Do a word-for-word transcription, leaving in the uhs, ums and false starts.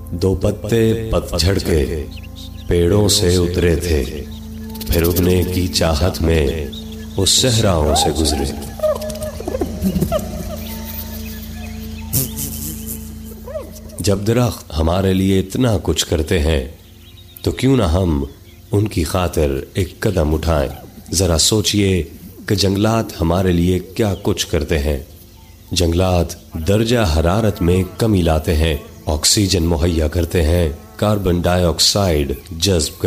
दो पत्ते पतझड़ के पेड़ों से उतरे थे, फिर उगने की चाहत में उस सहराओं से गुजरे। जब दरख्त हमारे लिए इतना कुछ करते हैं तो क्यों ना हम उनकी खातिर एक कदम उठाएं। जरा सोचिए कि जंगलात हमारे लिए क्या कुछ करते हैं। जंगलात दर्जा हरारत में कमी लाते हैं, ऑक्सीजन मुहैया करते हैं, कार्बन डाइऑक्साइड जज्ब